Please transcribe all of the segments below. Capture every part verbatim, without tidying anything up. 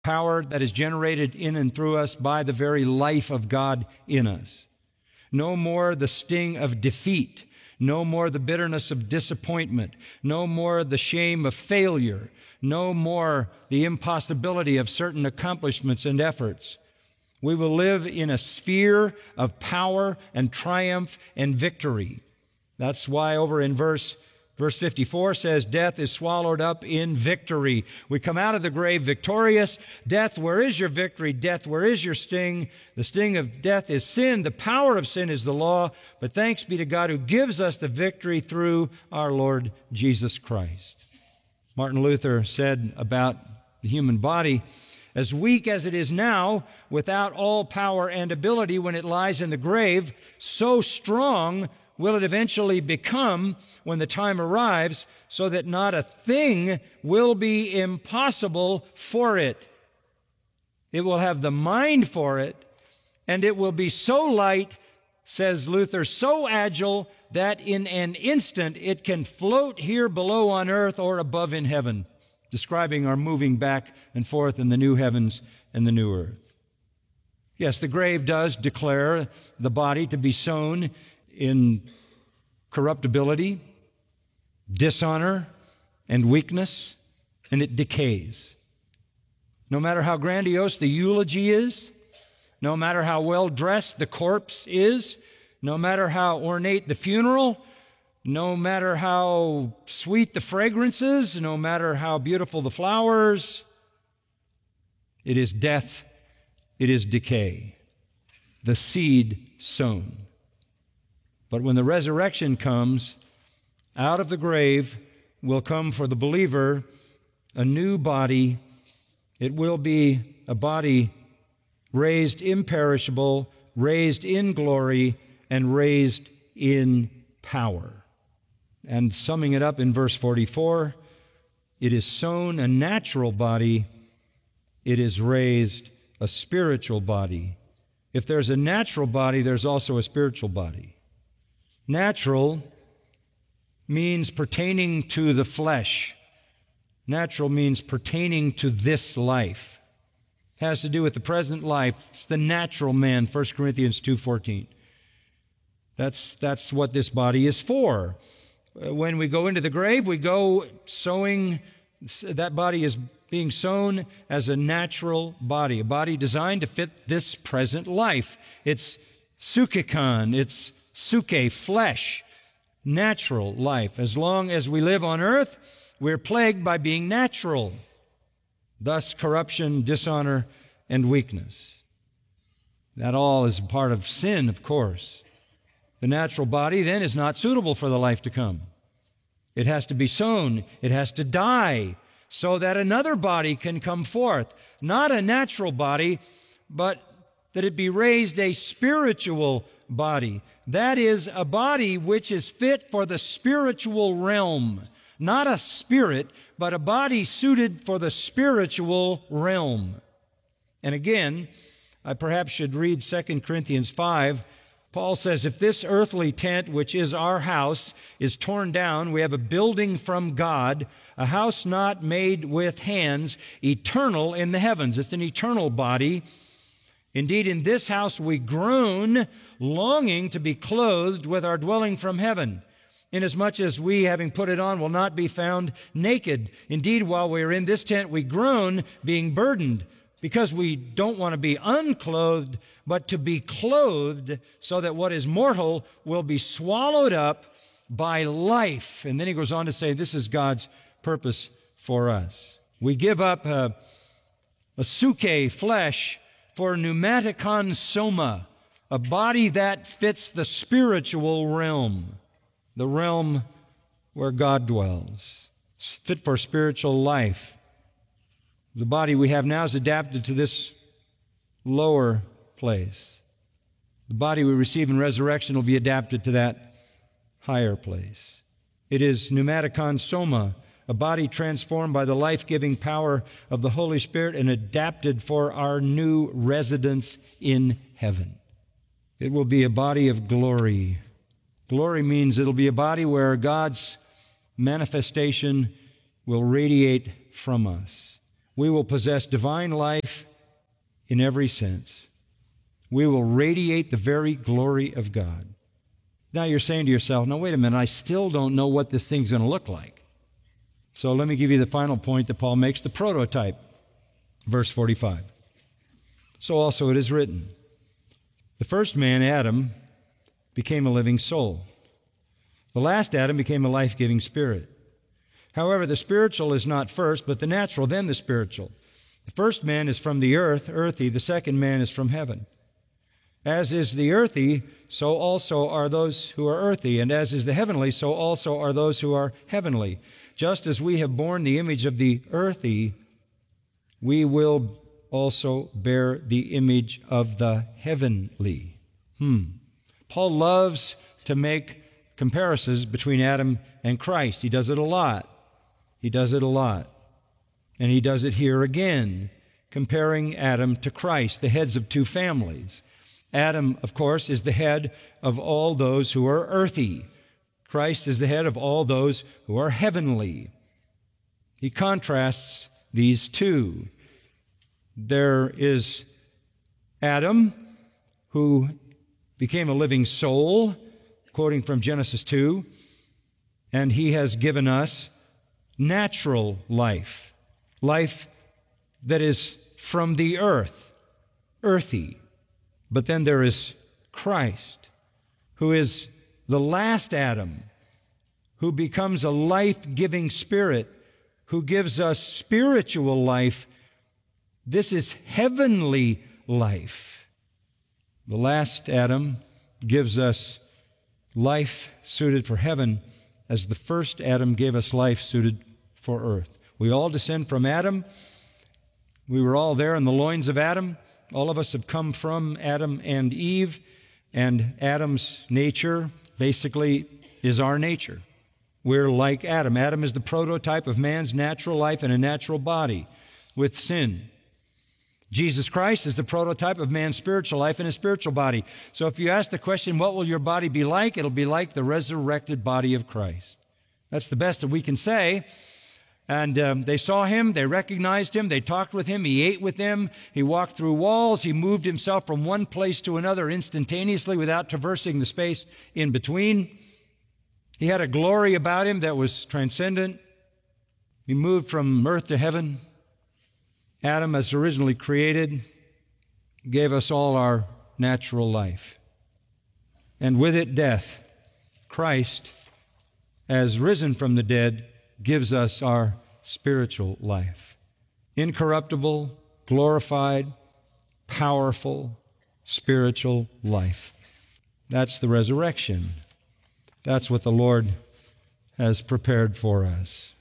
power that is generated in and through us by the very life of God in us. No more the sting of defeat. No more the bitterness of disappointment. No more the shame of failure. No more the impossibility of certain accomplishments and efforts. We will live in a sphere of power and triumph and victory. That's why over in verse Verse fifty-four says, death is swallowed up in victory. We come out of the grave victorious. Death, where is your victory? Death, where is your sting? The sting of death is sin. The power of sin is the law. But thanks be to God who gives us the victory through our Lord Jesus Christ. Martin Luther said about the human body, as weak as it is now, without all power and ability when it lies in the grave, so strong will it eventually become when the time arrives, so that not a thing will be impossible for it. It will have the mind for it, and it will be so light, says Luther, so agile that in an instant it can float here below on earth or above in heaven, describing our moving back and forth in the new heavens and the new earth. Yes, the grave does declare the body to be sown in corruptibility, dishonor, and weakness, and it decays. No matter how grandiose the eulogy is, no matter how well dressed the corpse is, no matter how ornate the funeral, no matter how sweet the fragrances, no matter how beautiful the flowers, it is death, it is decay, the seed sown. But when the resurrection comes, out of the grave will come for the believer a new body. It will be a body raised imperishable, raised in glory, and raised in power. And summing it up in verse forty-four, it is sown a natural body, it is raised a spiritual body. If there's a natural body, there's also a spiritual body. Natural means pertaining to the flesh. Natural means pertaining to this life. It has to do with the present life. It's the natural man, First Corinthians two fourteen. That's, that's what this body is for. When we go into the grave, we go sowing, that body is being sown as a natural body, a body designed to fit this present life. It's psychikon, it's suke, flesh, natural life. As long as we live on earth, we're plagued by being natural. Thus, corruption, dishonor, and weakness. That all is part of sin, of course. The natural body, then, is not suitable for the life to come. It has to be sown. It has to die so that another body can come forth. Not a natural body, but that it be raised a spiritual body. That is, a body which is fit for the spiritual realm. Not a spirit, but a body suited for the spiritual realm. And again, I perhaps should read Second Corinthians five. Paul says, if this earthly tent, which is our house, is torn down, we have a building from God, a house not made with hands, eternal in the heavens. It's an eternal body. Indeed, in this house we groan, longing to be clothed with our dwelling from heaven, inasmuch as we, having put it on, will not be found naked. Indeed, while we are in this tent, we groan, being burdened, because we don't want to be unclothed, but to be clothed, so that what is mortal will be swallowed up by life. And then he goes on to say, this is God's purpose for us. We give up a, a suke, flesh, for pneumatikon soma, a body that fits the spiritual realm, the realm where God dwells. It's fit for spiritual life. The body we have now is adapted to this lower place. The body we receive in resurrection will be adapted to that higher place. It is pneumatikon soma, a body transformed by the life-giving power of the Holy Spirit and adapted for our new residence in heaven. It will be a body of glory. Glory means it'll be a body where God's manifestation will radiate from us. We will possess divine life in every sense. We will radiate the very glory of God. Now you're saying to yourself, now wait a minute, I still don't know what this thing's going to look like. So let me give you the final point that Paul makes, the prototype. Verse forty-five. So also it is written, the first man, Adam, became a living soul. The last Adam became a life-giving spirit. However, the spiritual is not first, but the natural, then the spiritual. The first man is from the earth, earthy. The second man is from heaven. As is the earthy, so also are those who are earthy. And as is the heavenly, so also are those who are heavenly. Just as we have borne the image of the earthy, we will also bear the image of the heavenly. Hmm. Paul loves to make comparisons between Adam and Christ. He does it a lot. He does it a lot. And he does it here again, comparing Adam to Christ, the heads of two families. Adam, of course, is the head of all those who are earthy. Christ is the head of all those who are heavenly. He contrasts these two. There is Adam, who became a living soul, quoting from Genesis two, and he has given us natural life, life that is from the earth, earthy. But then there is Christ, who is the last Adam, who becomes a life-giving spirit, who gives us spiritual life. This is heavenly life. The last Adam gives us life suited for heaven, as the first Adam gave us life suited for earth. We all descend from Adam. We were all there in the loins of Adam. All of us have come from Adam and Eve, and Adam's nature basically is our nature. We're like Adam. Adam is the prototype of man's natural life in a natural body with sin. Jesus Christ is the prototype of man's spiritual life in a spiritual body. So if you ask the question, what will your body be like? It'll be like the resurrected body of Christ. That's the best that we can say. And um, they saw him, they recognized him, they talked with him, he ate with them, he walked through walls, he moved himself from one place to another instantaneously without traversing the space in between. He had a glory about him that was transcendent. He moved from earth to heaven. Adam, as originally created, gave us all our natural life. And with it, death. Christ, as risen from the dead, gives us our spiritual life. Incorruptible, glorified, powerful, spiritual life. That's the resurrection. That's what the Lord has prepared for us.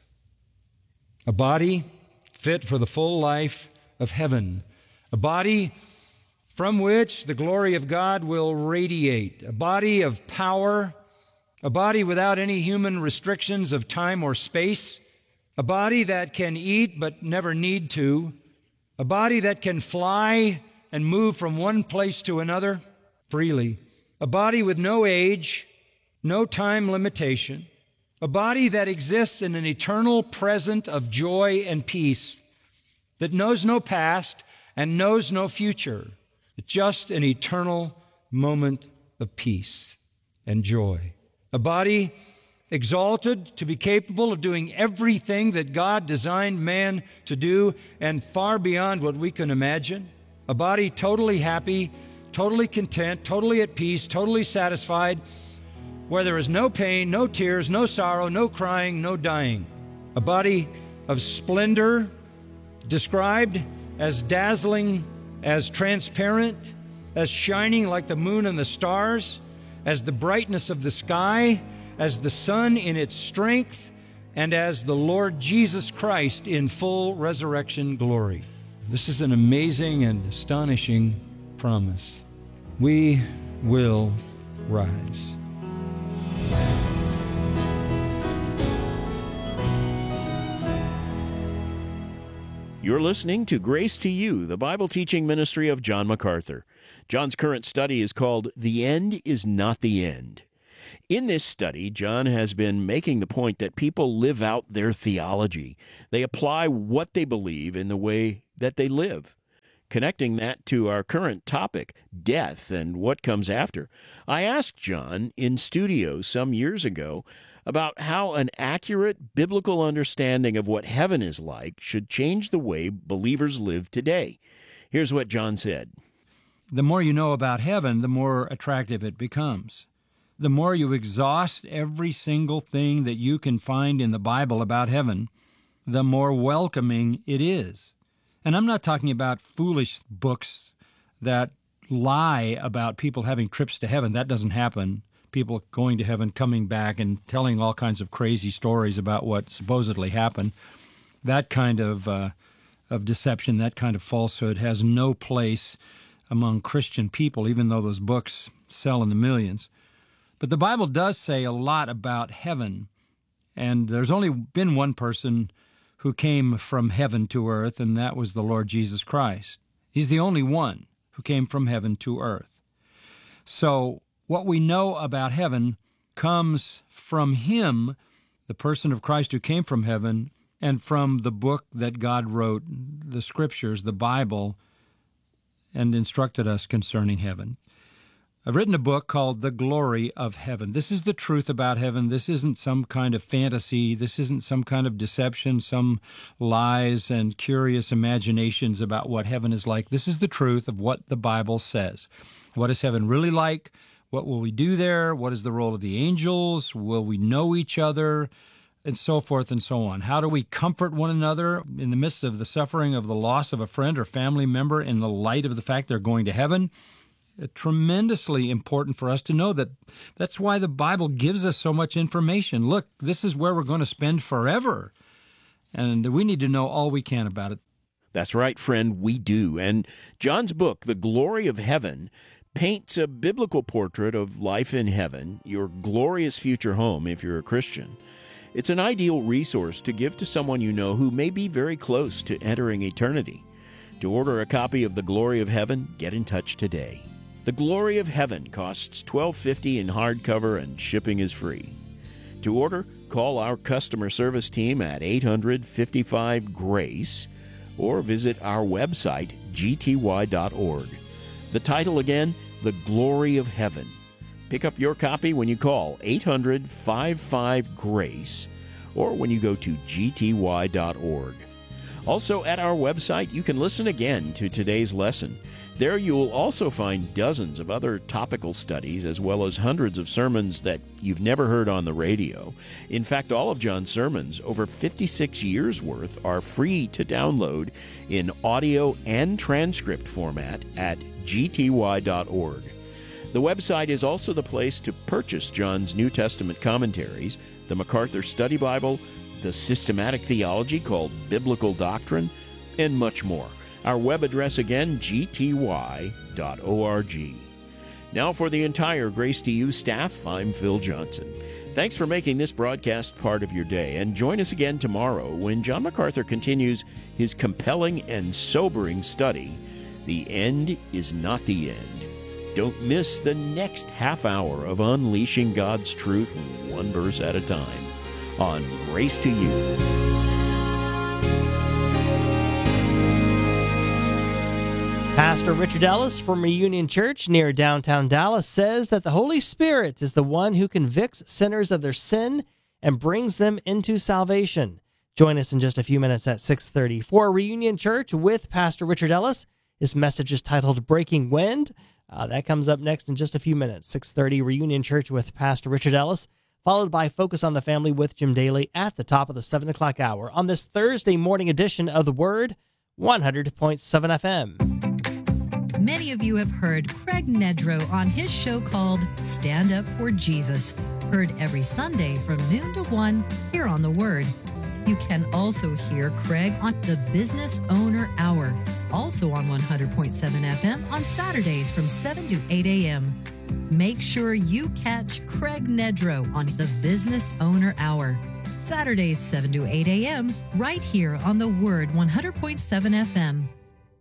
A body fit for the full life of heaven. A body from which the glory of God will radiate. A body of power. A body without any human restrictions of time or space. A body that can eat but never need to. A body that can fly and move from one place to another freely. A body with no age, no time limitation. A body that exists in an eternal present of joy and peace, that knows no past and knows no future, just an eternal moment of peace and joy. A body exalted to be capable of doing everything that God designed man to do and far beyond what we can imagine. A body totally happy, totally content, totally at peace, totally satisfied, where there is no pain, no tears, no sorrow, no crying, no dying. A body of splendor, described as dazzling, as transparent, as shining like the moon and the stars, as the brightness of the sky, as the sun in its strength, and as the Lord Jesus Christ in full resurrection glory. This is an amazing and astonishing promise. We will rise. You're listening to Grace to You, the Bible teaching ministry of John MacArthur. John's current study is called The End is Not the End. In this study, John has been making the point that people live out their theology. They apply what they believe in the way that they live. Connecting that to our current topic, death and what comes after, I asked John in studio some years ago about how an accurate biblical understanding of what heaven is like should change the way believers live today. Here's what John said. The more you know about heaven, the more attractive it becomes. The more you exhaust every single thing that you can find in the Bible about heaven, the more welcoming it is. And I'm not talking about foolish books that lie about people having trips to heaven. That doesn't happen. People going to heaven, coming back, and telling all kinds of crazy stories about what supposedly happened. That kind of uh, of deception, that kind of falsehood has no place among Christian people, even though those books sell in the millions. But the Bible does say a lot about heaven, and there's only been one person who came from heaven to earth, and that was the Lord Jesus Christ. He's the only one who came from heaven to earth. So what we know about heaven comes from him, the person of Christ who came from heaven, and from the book that God wrote, the Scriptures, the Bible, and instructed us concerning heaven. I've written a book called The Glory of Heaven. This is the truth about heaven. This isn't some kind of fantasy. This isn't some kind of deception, some lies and curious imaginations about what heaven is like. This is the truth of what the Bible says. What is heaven really like? What will we do there? What is the role of the angels? Will we know each other? And so forth and so on. How do we comfort one another in the midst of the suffering of the loss of a friend or family member in the light of the fact they're going to heaven? Tremendously important for us to know that. That's why the Bible gives us so much information. Look, this is where we're going to spend forever, and we need to know all we can about it. That's right, friend, we do. And John's book, The Glory of Heaven, paints a biblical portrait of life in heaven, your glorious future home if you're a Christian. It's an ideal resource to give to someone you know who may be very close to entering eternity. To order a copy of The Glory of Heaven, get in touch today. The Glory of Heaven costs twelve fifty in hardcover and shipping is free. To order, call our customer service team at eight hundred, fifty-five, GRACE or visit our website, g t y dot org. The title again, The Glory of Heaven. Pick up your copy when you call eight hundred, fifty-five, GRACE or when you go to g t y dot org. Also at our website, you can listen again to today's lesson. There you will also find dozens of other topical studies as well as hundreds of sermons that you've never heard on the radio. In fact, all of John's sermons, over fifty-six years worth, are free to download in audio and transcript format at g t y dot org. The website is also the place to purchase John's New Testament commentaries, the MacArthur Study Bible, the systematic theology called Biblical Doctrine, and much more. Our web address again, g t y dot org. Now for the entire Grace to You staff, I'm Phil Johnson. Thanks for making this broadcast part of your day, and join us again tomorrow when John MacArthur continues his compelling and sobering study, The End is Not the End. Don't miss the next half hour of unleashing God's truth one verse at a time on Grace to You. Pastor Richard Ellis from Reunion Church near downtown Dallas says that the Holy Spirit is the one who convicts sinners of their sin and brings them into salvation. Join us in just a few minutes at six thirty for Reunion Church with Pastor Richard Ellis. His message is titled Breaking Wind. Uh, that comes up next in just a few minutes. six thirty Reunion Church with Pastor Richard Ellis, followed by Focus on the Family with Jim Daly at the top of the seven o'clock hour on this Thursday morning edition of The Word, one hundred point seven F M. Many of you have heard Craig Nedrow on his show called Stand Up for Jesus, heard every Sunday from noon to one here on The Word. You can also hear Craig on the Business Owner Hour, also on one hundred point seven F M on Saturdays from seven to eight a.m. Make sure you catch Craig Nedrow on the Business Owner Hour, Saturdays seven to eight a.m. right here on The Word one hundred point seven F M.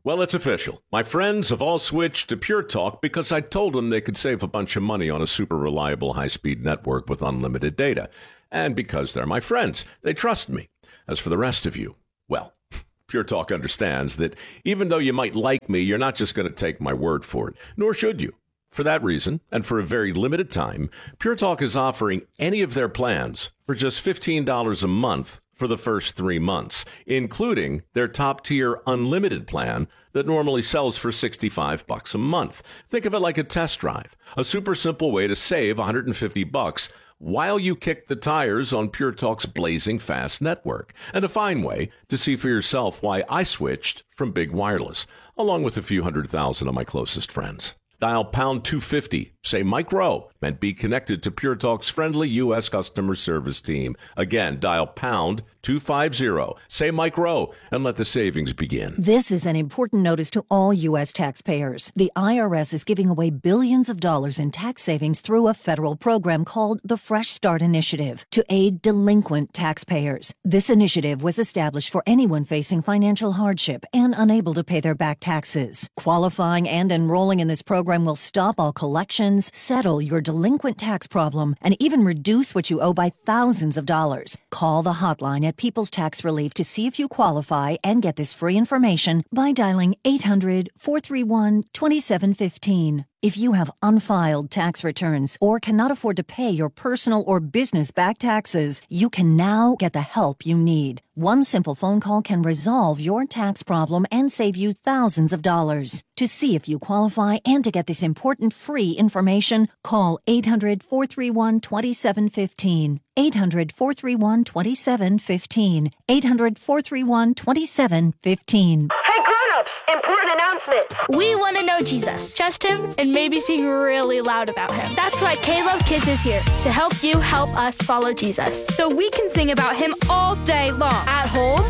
Well, it's official. My friends have all switched to Pure Talk because I told them they could save a bunch of money on a super reliable high-speed network with unlimited data. And because they're my friends, they trust me. As for the rest of you, well, Pure Talk understands that even though you might like me, you're not just going to take my word for it, nor should you. For that reason, and for a very limited time, Pure Talk is offering any of their plans for just fifteen dollars a month for the first three months, including their top-tier unlimited plan that normally sells for sixty-five bucks a month. Think of it like a test drive, a super simple way to save one hundred fifty bucks while you kick the tires on Pure Talk's blazing fast network, and a fine way to see for yourself why I switched from big wireless, along with a few hundred thousand of my closest friends. Dial pound two fifty, say Mike Rowe, and be connected to Pure Talk's friendly U S customer service team. Again, dial pound two fifty, say Mike Rowe, and let the savings begin. This is an important notice to all U S taxpayers. The I R S is giving away billions of dollars in tax savings through a federal program called the Fresh Start Initiative to aid delinquent taxpayers. This initiative was established for anyone facing financial hardship and unable to pay their back taxes. Qualifying and enrolling in this program will stop all collections, settle your delinquent tax problem, and even reduce what you owe by thousands of dollars. Call the hotline at People's Tax Relief to see if you qualify and get this free information by dialing eight hundred, four three one, two seven one five. If you have unfiled tax returns or cannot afford to pay your personal or business back taxes, you can now get the help you need. One simple phone call can resolve your tax problem and save you thousands of dollars. To see if you qualify and to get this important free information, call eight hundred, four three one, two seven one five. eight hundred, four three one, two seven one five. eight hundred, four three one, two seven one five. Hey grown-ups, important announcement. We want to know Jesus, trust him, and maybe sing really loud about him. That's why K-Love Kids is here, to help you help us follow Jesus. So we can sing about him all day long. At home,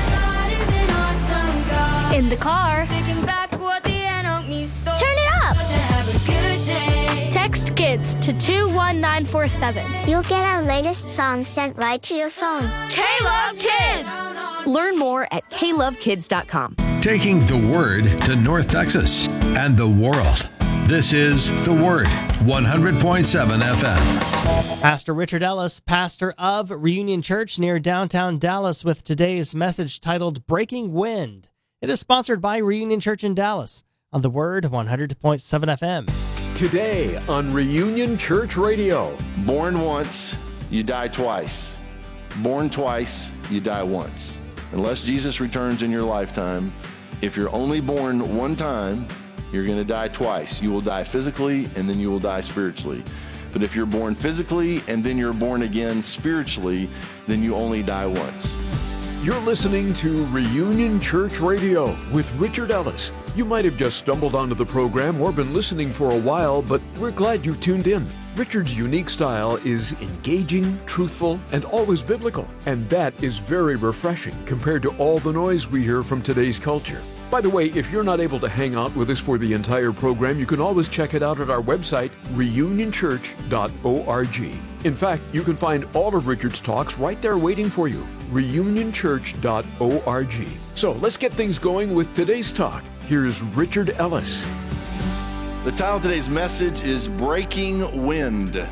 awesome in the car, back what the enemy stole. Turn it up. Have a good day. Text KIDS to two one nine four seven. You'll get our latest song sent right to your phone. K-Love Kids! Learn more at K love kids dot com. Taking the Word to North Texas and the world. This is The Word, one hundred point seven F M. Pastor Richard Ellis, pastor of Reunion Church near downtown Dallas, with today's message titled Breaking Wind. It is sponsored by Reunion Church in Dallas on The Word, one hundred point seven F M. Today on Reunion Church Radio. Born once, you die twice. Born twice, you die once. Unless Jesus returns in your lifetime, if you're only born one time, you're going to die twice. You will die physically, and then you will die spiritually. But if you're born physically, and then you're born again spiritually, then you only die once. You're listening to Reunion Church Radio with Richard Ellis. You might have just stumbled onto the program or been listening for a while, but we're glad you tuned in. Richard's unique style is engaging, truthful, and always biblical. And that is very refreshing compared to all the noise we hear from today's culture. By the way, if you're not able to hang out with us for the entire program, you can always check it out at our website, reunion church dot org. In fact, you can find all of Richard's talks right there waiting for you, reunion church dot org. So let's get things going with today's talk. Here's Richard Ellis. The title of today's message is Breaking Wind.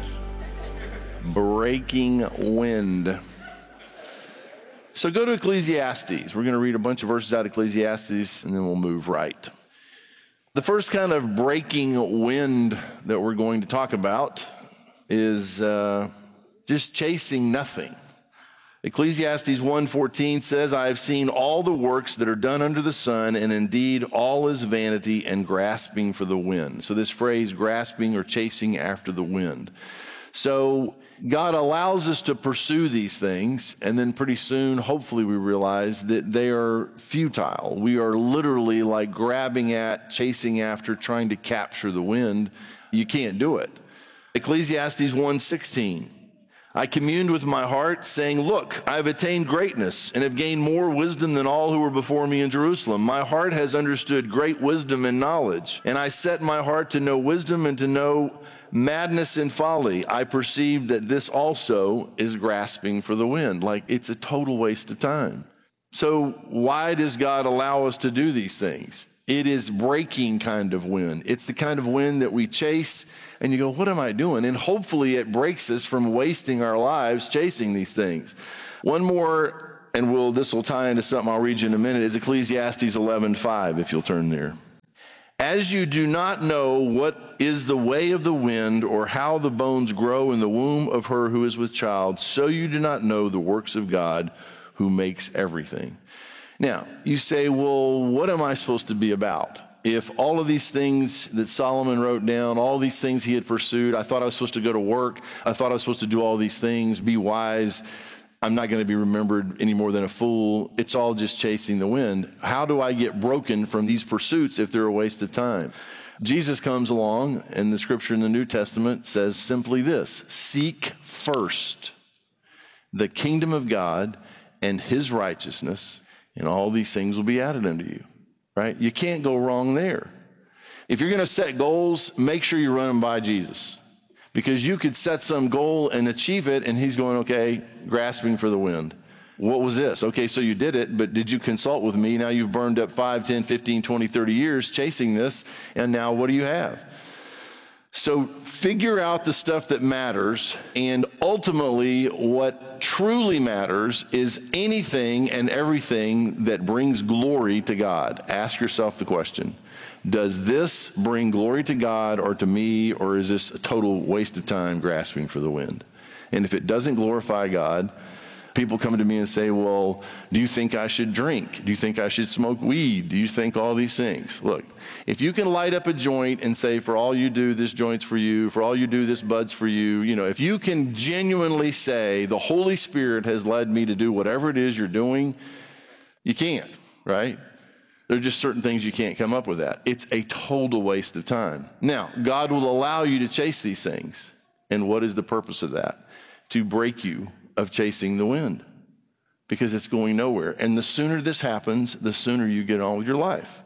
Breaking Wind. So go to Ecclesiastes. We're going to read a bunch of verses out of Ecclesiastes, and then we'll move right. The first kind of breaking wind that we're going to talk about is uh, just chasing nothing. Ecclesiastes one fourteen says, I have seen all the works that are done under the sun, and indeed all is vanity and grasping for the wind. So this phrase, grasping or chasing after the wind. So God allows us to pursue these things, and then pretty soon, hopefully, we realize that they are futile. We are literally like grabbing at, chasing after, trying to capture the wind. You can't do it. Ecclesiastes one sixteen. I communed with my heart, saying, look, I have attained greatness and have gained more wisdom than all who were before me in Jerusalem. My heart has understood great wisdom and knowledge, and I set my heart to know wisdom and to know madness and folly. I perceived that this also is grasping for the wind. Like, it's a total waste of time. So why does God allow us to do these things? It is breaking kind of wind. It's the kind of wind that we chase and you go, what am I doing? And hopefully it breaks us from wasting our lives chasing these things. One more, and we'll, this will tie into something I'll read you in a minute, is Ecclesiastes eleven five, if you'll turn there. As you do not know what is the way of the wind or how the bones grow in the womb of her who is with child, so you do not know the works of God who makes everything. Now, you say, well, what am I supposed to be about? If all of these things that Solomon wrote down, all these things he had pursued, I thought I was supposed to go to work, I thought I was supposed to do all these things, be wise, I'm not going to be remembered any more than a fool. It's all just chasing the wind. How do I get broken from these pursuits if they're a waste of time? Jesus comes along, and the scripture in the New Testament says simply this: seek first the kingdom of God and his righteousness, and all these things will be added unto you, right? You can't go wrong there. If you're going to set goals, make sure you run them by Jesus. Because you could set some goal and achieve it, and he's going, okay, grasping for the wind. What was this? Okay, so you did it, but did you consult with me? Now you've burned up five, ten, fifteen, twenty, thirty years chasing this, and now what do you have? So figure out the stuff that matters, and ultimately what truly matters is anything and everything that brings glory to God. Ask yourself the question: does this bring glory to God or to me, or is this a total waste of time grasping for the wind? And if it doesn't glorify God, people come to me and say, well, do you think I should drink? Do you think I should smoke weed? Do you think all these things? Look, if you can light up a joint and say, for all you do, this joint's for you, for all you do, this bud's for you, you know, if you can genuinely say, the Holy Spirit has led me to do whatever it is you're doing, you can't, right? There are just certain things you can't come up with that. It's a total waste of time. Now, God will allow you to chase these things. And what is the purpose of that? To break you of chasing the wind, because it's going nowhere. And the sooner this happens, the sooner you get on with your life.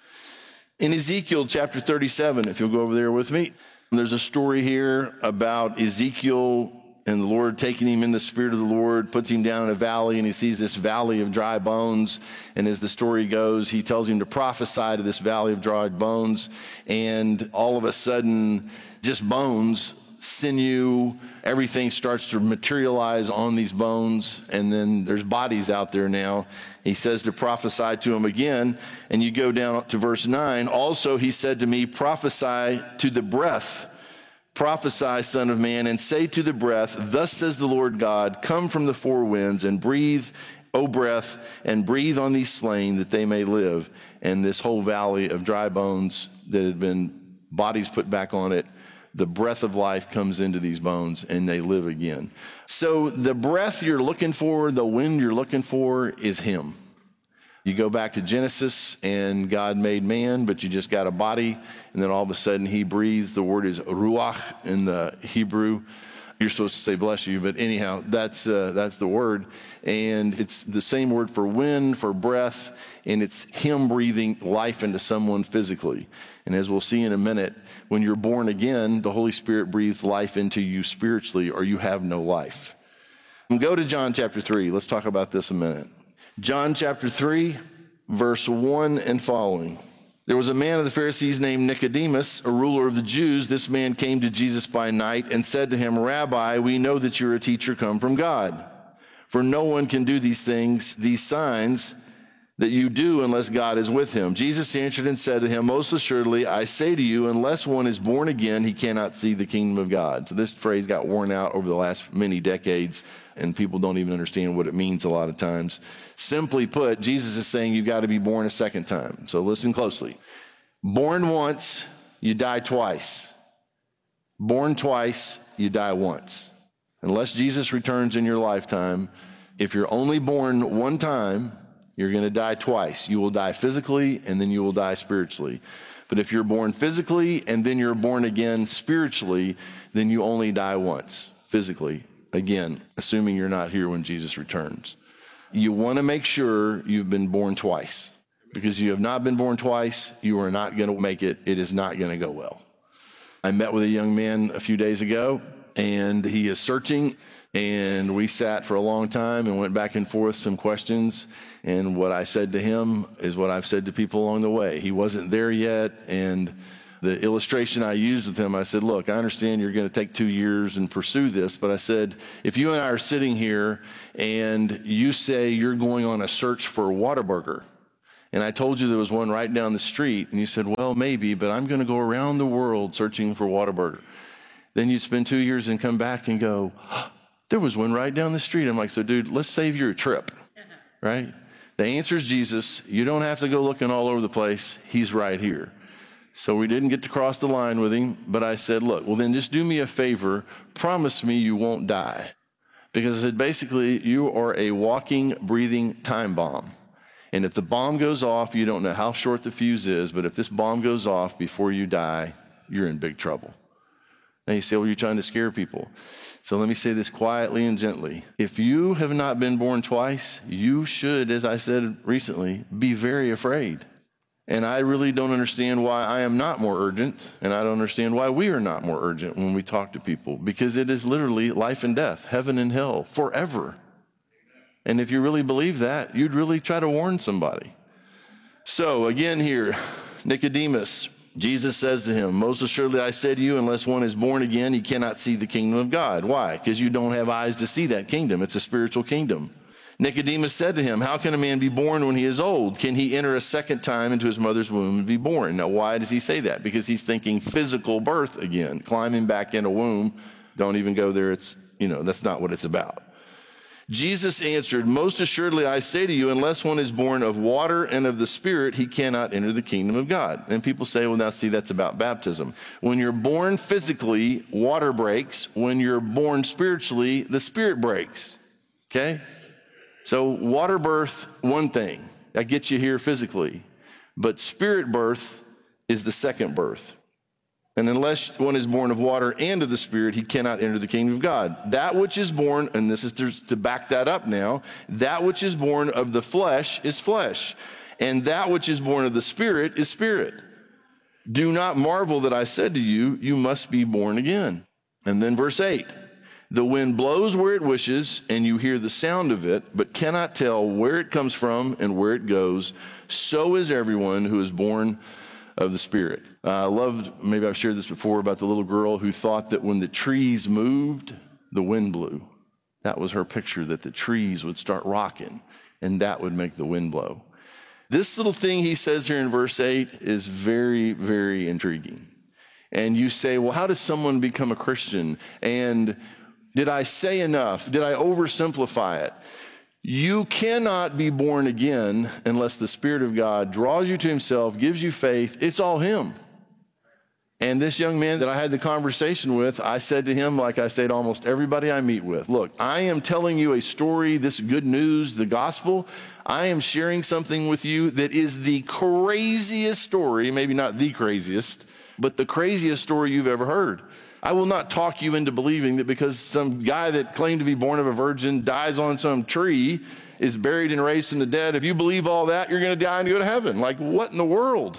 In Ezekiel chapter thirty-seven, if you'll go over there with me, there's a story here about Ezekiel and the Lord taking him in the Spirit of the Lord, puts him down in a valley, and he sees this valley of dry bones. And as the story goes, he tells him to prophesy to this valley of dry bones. And all of a sudden, just bones, sinew, everything starts to materialize on these bones. And then there's bodies out there now. He says to prophesy to him again. And you go down to verse nine. Also, he said to me, prophesy to the breath. Prophesy, son of man, and say to the breath, thus says the Lord God, come from the four winds and breathe, O breath, and breathe on these slain that they may live. And this whole valley of dry bones that had been bodies put back on it, the breath of life comes into these bones and they live again. So the breath you're looking for, the wind you're looking for is him. You go back to Genesis and God made man, but you just got a body. And then all of a sudden he breathes. The word is ruach in the Hebrew. You're supposed to say bless you, but anyhow, that's uh, that's the word. And it's the same word for wind, for breath, and it's him breathing life into someone physically. And as we'll see in a minute, when you're born again, the Holy Spirit breathes life into you spiritually, or you have no life. And go to John chapter three. Let's talk about this a minute. John chapter three, verse one and following. There was a man of the Pharisees named Nicodemus, a ruler of the Jews. This man came to Jesus by night and said to him, Rabbi, we know that you're a teacher come from God. For no one can do these things, these signs that you do unless God is with him. Jesus answered and said to him, most assuredly, I say to you, unless one is born again, he cannot see the kingdom of God. So this phrase got worn out over the last many decades, and people don't even understand what it means a lot of times. Simply put, Jesus is saying you've got to be born a second time. So listen closely. Born once, you die twice. Born twice, you die once. Unless Jesus returns in your lifetime, if you're only born one time, you're going to die twice. You will die physically, and then you will die spiritually. But if you're born physically, and then you're born again spiritually, then you only die once, physically. Again, assuming you're not here when Jesus returns. You want to make sure you've been born twice. Because you have not been born twice, you are not going to make it. It is not going to go well. I met with a young man a few days ago, and he is searching. And we sat for a long time and went back and forth some questions. And what I said to him is what I've said to people along the way. He wasn't there yet. And the illustration I used with him, I said, look, I understand you're going to take two years and pursue this. But I said, if you and I are sitting here and you say you're going on a search for a Whataburger, and I told you there was one right down the street, and you said, well, maybe, but I'm going to go around the world searching for Whataburger. Then you spend two years and come back and go, oh, there was one right down the street. I'm like, so dude, let's save you a trip, right? The answer is Jesus. You don't have to go looking all over the place. He's right here. So we didn't get to cross the line with him, but I said, look, well then just do me a favor. Promise me you won't die. Because I said, basically, you are a walking, breathing time bomb. And if the bomb goes off, you don't know how short the fuse is, but if this bomb goes off before you die, you're in big trouble. Now you say, well, you're trying to scare people. So let me say this quietly and gently. If you have not been born twice, you should, as I said recently, be very afraid. And I really don't understand why I am not more urgent, and I don't understand why we are not more urgent when we talk to people, because it is literally life and death, heaven and hell, forever. And if you really believe that, you'd really try to warn somebody. So again here, Nicodemus, Jesus says to him, most assuredly I say to you, unless one is born again, he cannot see the kingdom of God. Why? Because you don't have eyes to see that kingdom. It's a spiritual kingdom. Nicodemus said to him, how can a man be born when he is old? Can he enter a second time into his mother's womb and be born? Now, why does he say that? Because he's thinking physical birth again, climbing back in a womb. Don't even go there. It's, you know, that's not what it's about. Jesus answered, most assuredly I say to you, unless one is born of water and of the Spirit, he cannot enter the kingdom of God. And people say, well, now see, that's about baptism. When you're born physically, water breaks. When you're born spiritually, the Spirit breaks. Okay? So water birth, one thing. That gets you here physically. But spirit birth is the second birth. And unless one is born of water and of the Spirit, he cannot enter the kingdom of God. That which is born, and this is to, to back that up now, that which is born of the flesh is flesh, and that which is born of the Spirit is spirit. Do not marvel that I said to you, you must be born again. And then verse eight, the wind blows where it wishes, and you hear the sound of it, but cannot tell where it comes from and where it goes. So is everyone who is born of the Spirit. Uh, I loved, maybe I've shared this before, about the little girl who thought that when the trees moved, the wind blew. That was her picture, that the trees would start rocking, and that would make the wind blow. This little thing he says here in verse eight is very, very intriguing. And you say, well, how does someone become a Christian? And did I say enough? Did I oversimplify it? You cannot be born again unless the Spirit of God draws you to himself, gives you faith. It's all him. And this young man that I had the conversation with, I said to him, like I say to almost everybody I meet with, look, I am telling you a story, this good news, the gospel. I am sharing something with you that is the craziest story, maybe not the craziest, but the craziest story you've ever heard. I will not talk you into believing that because some guy that claimed to be born of a virgin dies on some tree, is buried and raised from the dead. If you believe all that, you're going to die and go to heaven. Like, what in the world?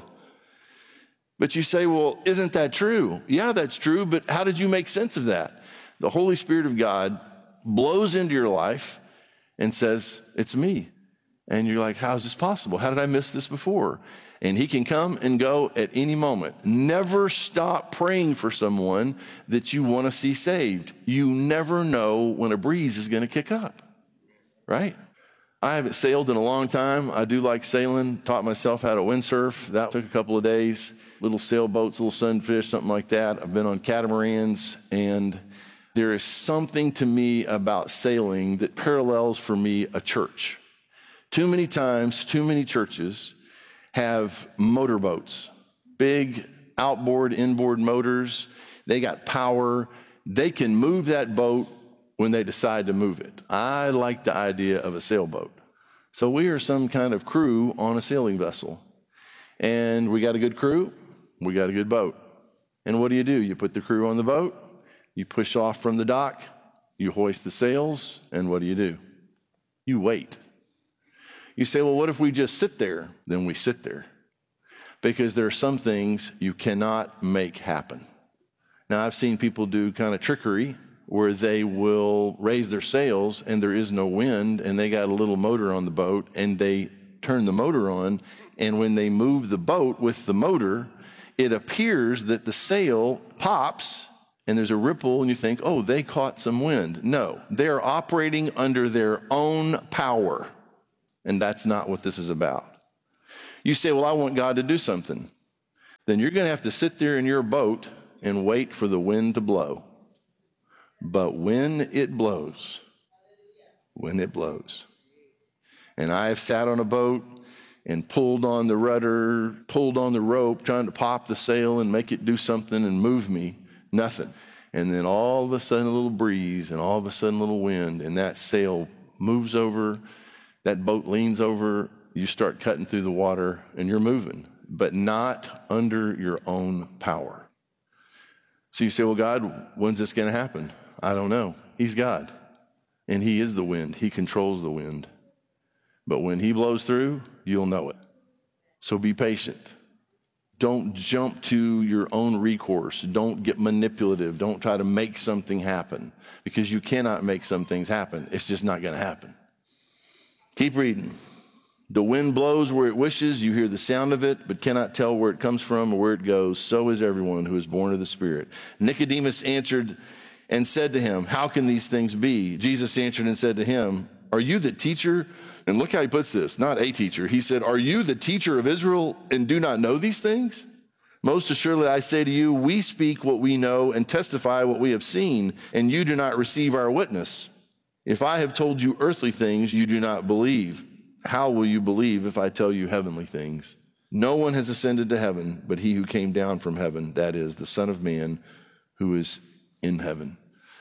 But you say, well, isn't that true? Yeah, that's true, but how did you make sense of that? The Holy Spirit of God blows into your life and says, it's me. And you're like, how is this possible? How did I miss this before? And he can come and go at any moment. Never stop praying for someone that you want to see saved. You never know when a breeze is going to kick up, right? I haven't sailed in a long time. I do like sailing. Taught myself how to windsurf. That took a couple of days. Little sailboats, little sunfish, something like that. I've been on catamarans, and there is something to me about sailing that parallels for me a church. Too many times, too many churches have motorboats, big outboard, inboard motors. They got power. They can move that boat when they decide to move it. I like the idea of a sailboat. So we are some kind of crew on a sailing vessel. And we got a good crew. We got a good boat. And what do you do? You put the crew on the boat. You push off from the dock. You hoist the sails. And what do you do? You wait. You say, well, what if we just sit there? Then we sit there. Because there are some things you cannot make happen. Now, I've seen people do kind of trickery where they will raise their sails and there is no wind and they got a little motor on the boat and they turn the motor on, and when they move the boat with the motor, it appears that the sail pops and there's a ripple and you think, oh, they caught some wind. No, they're operating under their own power, and that's not what this is about. You say, well, I want God to do something. Then you're going to have to sit there in your boat and wait for the wind to blow. But when it blows, when it blows, and I have sat on a boat and pulled on the rudder, pulled on the rope, trying to pop the sail and make it do something and move me, nothing. And then all of a sudden a little breeze and all of a sudden a little wind, and that sail moves over, that boat leans over, you start cutting through the water and you're moving, but not under your own power. So you say, well, God, when's this going to happen? I don't know. He's God, and he is the wind. He controls the wind. But when he blows through, you'll know it. So be patient. Don't jump to your own recourse. Don't get manipulative. Don't try to make something happen, because you cannot make some things happen. It's just not going to happen. Keep reading. The wind blows where it wishes. You hear the sound of it, but cannot tell where it comes from or where it goes. So is everyone who is born of the Spirit. Nicodemus answered and said to him, how can these things be? Jesus answered and said to him, are you the teacher? And look how he puts this, not a teacher. He said, are you the teacher of Israel and do not know these things? Most assuredly, I say to you, we speak what we know and testify what we have seen, and you do not receive our witness. If I have told you earthly things, you do not believe. How will you believe if I tell you heavenly things? No one has ascended to heaven, but he who came down from heaven, that is, the Son of Man who is in heaven.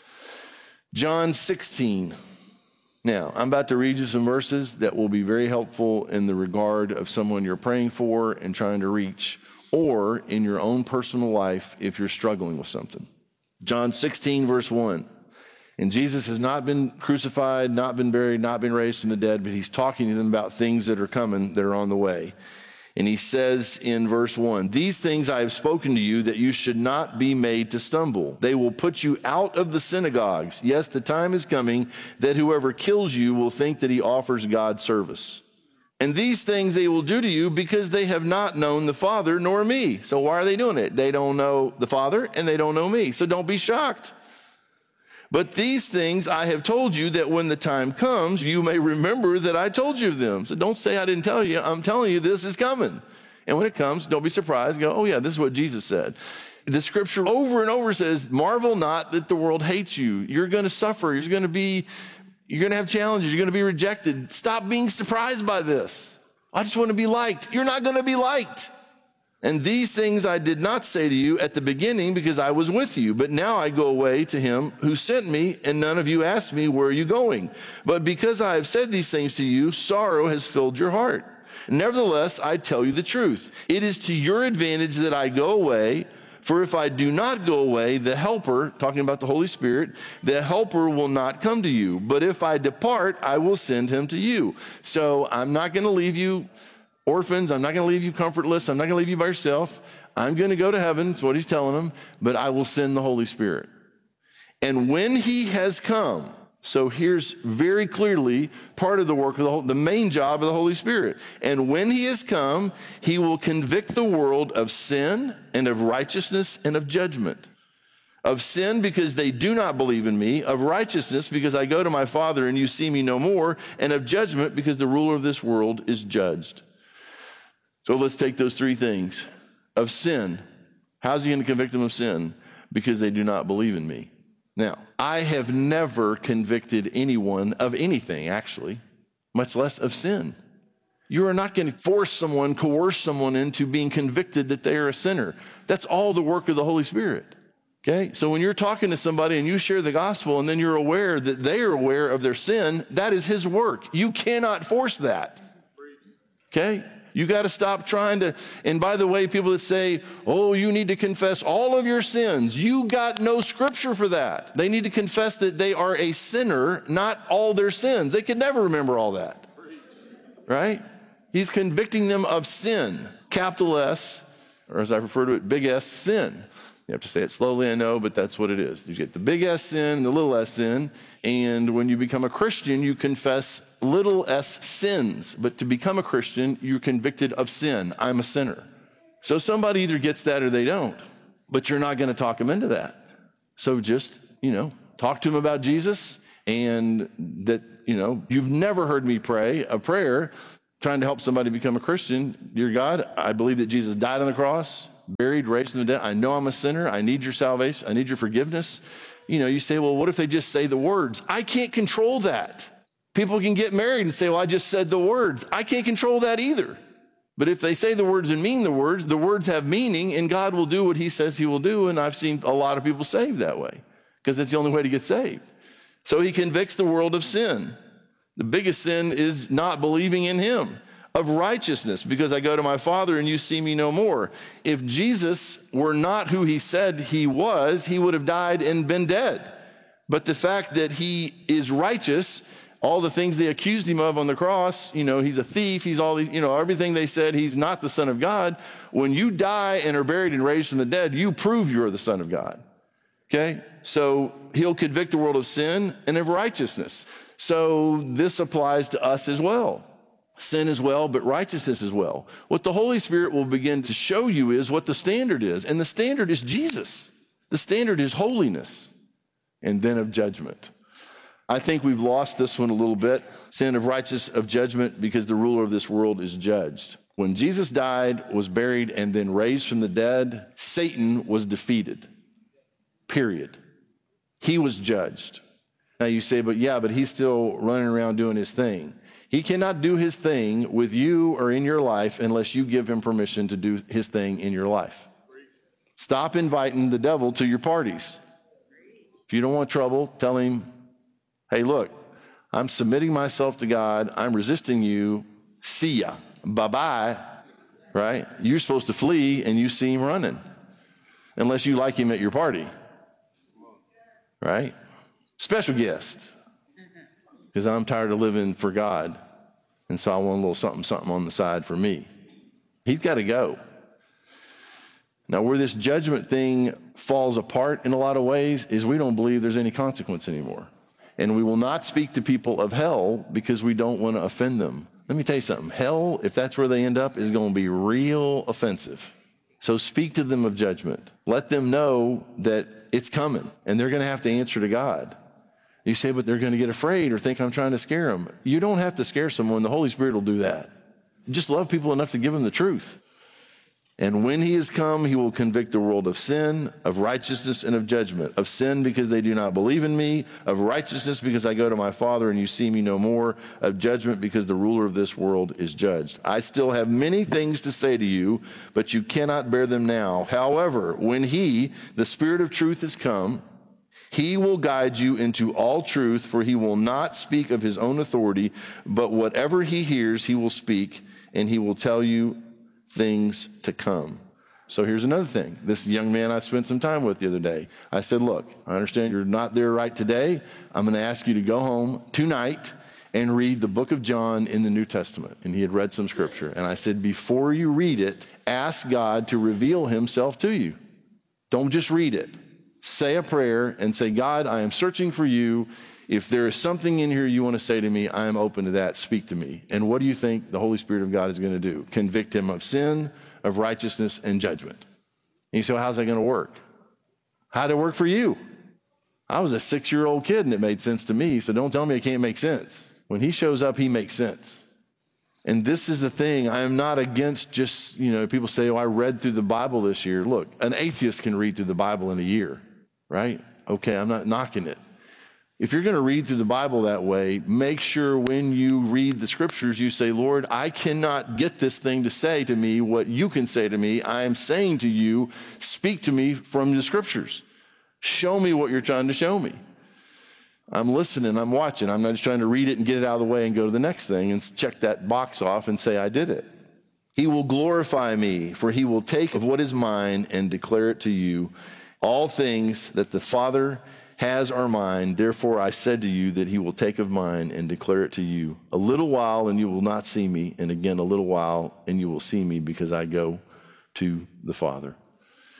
John sixteen. Now, I'm about to read you some verses that will be very helpful in the regard of someone you're praying for and trying to reach, or in your own personal life if you're struggling with something. John sixteen, verse one. And Jesus has not been crucified, not been buried, not been raised from the dead, but he's talking to them about things that are coming, that are on the way. And he says in verse one, these things I have spoken to you that you should not be made to stumble. They will put you out of the synagogues. Yes, the time is coming that whoever kills you will think that he offers God service. And these things they will do to you because they have not known the Father nor me. So why are they doing it? They don't know the Father and they don't know me. So don't be shocked. But these things I have told you that when the time comes, you may remember that I told you of them. So don't say I didn't tell you. I'm telling you this is coming. And when it comes, don't be surprised. Go, oh yeah, this is what Jesus said. The scripture over and over says, marvel not that the world hates you. You're going to suffer. You're going to be, you're going to have challenges. You're going to be rejected. Stop being surprised by this. I just want to be liked. You're not going to be liked. And these things I did not say to you at the beginning because I was with you. But now I go away to him who sent me, and none of you asked me, where are you going? But because I have said these things to you, sorrow has filled your heart. Nevertheless, I tell you the truth. It is to your advantage that I go away. For if I do not go away, the Helper, talking about the Holy Spirit, the Helper will not come to you. But if I depart, I will send him to you. So I'm not going to leave you orphans. I'm not going to leave you comfortless. I'm not going to leave you by yourself. I'm going to go to heaven. That's what he's telling them. But I will send the Holy Spirit. And when he has come, so here's very clearly part of the work of the whole, the main job of the Holy Spirit. And when he has come, he will convict the world of sin and of righteousness and of judgment. Of sin because they do not believe in me, of righteousness because I go to my Father and you see me no more, and of judgment because the ruler of this world is judged. So let's take those three things. Of sin, how's he going to convict them of sin? Because they do not believe in me. Now, I have never convicted anyone of anything, actually, much less of sin. You are not going to force someone, coerce someone into being convicted that they are a sinner. That's all the work of the Holy Spirit. Okay? So when you're talking to somebody and you share the gospel and then you're aware that they are aware of their sin, that is his work. You cannot force that. Okay? You got to stop trying to, and by the way, people that say, oh, you need to confess all of your sins, you got no scripture for that. They need to confess that they are a sinner, not all their sins. They can never remember all that, right? He's convicting them of sin, capital S, or as I refer to it, big S, sin. You have to say it slowly, I know, but that's what it is. You get the big S sin and the little s sin, and when you become a Christian, you confess little s sins. But to become a Christian, you're convicted of sin. I'm a sinner. So somebody either gets that or they don't, but you're not going to talk them into that. So just, you know, talk to them about Jesus, and that, you know, you've never heard me pray a prayer trying to help somebody become a Christian. Dear God, I believe that Jesus died on the cross, buried, raised from the dead. I know I'm a sinner. I need your salvation. I need your forgiveness. You know, you say, well, what if they just say the words? I can't control that. People can get married and say, well, I just said the words. I can't control that either. But if they say the words and mean the words, the words have meaning, and God will do what he says he will do. And I've seen a lot of people saved that way because it's the only way to get saved. So he convicts the world of sin. The biggest sin is not believing in him. Of righteousness, because I go to my Father and you see me no more. If Jesus were not who he said he was, he would have died and been dead. But the fact that he is righteous, all the things they accused him of on the cross, you know, he's a thief, he's all these, you know, everything they said, he's not the Son of God. When you die and are buried and raised from the dead, you prove you're the Son of God. Okay? So he'll convict the world of sin and of righteousness. So this applies to us as well. Sin as well, but righteousness as well. What the Holy Spirit will begin to show you is what the standard is. And the standard is Jesus. The standard is holiness and then of judgment. I think we've lost this one a little bit. Sin of righteousness, of judgment, because the ruler of this world is judged. When Jesus died, was buried, and then raised from the dead, Satan was defeated. Period. He was judged. Now you say, but yeah, but he's still running around doing his thing. He cannot do his thing with you or in your life unless you give him permission to do his thing in your life. Stop inviting the devil to your parties. If you don't want trouble, tell him, hey, look, I'm submitting myself to God. I'm resisting you. See ya. Bye-bye. Right? You're supposed to flee, and you see him running. Unless you like him at your party. Right? Special guest. Because I'm tired of living for God. And so I want a little something, something on the side for me. He's got to go. Now, where this judgment thing falls apart in a lot of ways is we don't believe there's any consequence anymore. And we will not speak to people of hell because we don't want to offend them. Let me tell you something. Hell, if that's where they end up, is going to be real offensive. So speak to them of judgment. Let them know that it's coming and they're going to have to answer to God. You say, but they're going to get afraid or think I'm trying to scare them. You don't have to scare someone. The Holy Spirit will do that. Just love people enough to give them the truth. And when he has come, he will convict the world of sin, of righteousness, and of judgment. Of sin because they do not believe in me. Of righteousness because I go to my Father and you see me no more. Of judgment because the ruler of this world is judged. I still have many things to say to you, but you cannot bear them now. However, when he, the Spirit of truth, has come, he will guide you into all truth, for he will not speak of his own authority, but whatever he hears, he will speak, and he will tell you things to come. So here's another thing. This young man I spent some time with the other day, I said, look, I understand you're not there right today. I'm going to ask you to go home tonight and read the book of John in the New Testament. And he had read some scripture. And I said, before you read it, ask God to reveal himself to you. Don't just read it. Say a prayer and say, God, I am searching for you. If there is something in here you want to say to me, I am open to that. Speak to me. And what do you think the Holy Spirit of God is going to do? Convict him of sin, of righteousness, and judgment. And you say, well, how's that going to work? How'd it work for you? I was a six-year-old kid and it made sense to me, so don't tell me it can't make sense. When he shows up, he makes sense. And this is the thing. I am not against just, you know, people say, oh, I read through the Bible this year. Look, an atheist can read through the Bible in a year, right? Okay, I'm not knocking it. If you're going to read through the Bible that way, make sure when you read the scriptures, you say, Lord, I cannot get this thing to say to me what you can say to me. I am saying to you, speak to me from the scriptures. Show me what you're trying to show me. I'm listening, I'm watching. I'm not just trying to read it and get it out of the way and go to the next thing and check that box off and say I did it. He will glorify me, for he will take of what is mine and declare it to you. All things that the Father has are mine. Therefore I said to you that he will take of mine and declare it to you. A little while and you will not see me, and again a little while and you will see me, because I go to the Father.